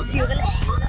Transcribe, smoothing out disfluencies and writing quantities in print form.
สิวกันเลย